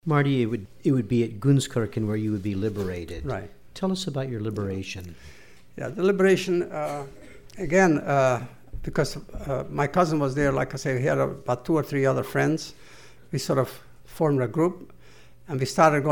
Marty, it would be at Gunskirchen where you would be liberated. Right. Tell us about your liberation. Yeah, the liberation, because my cousin was there, like I said, he had about 2 or 3 other friends. We sort of formed a group, and we started going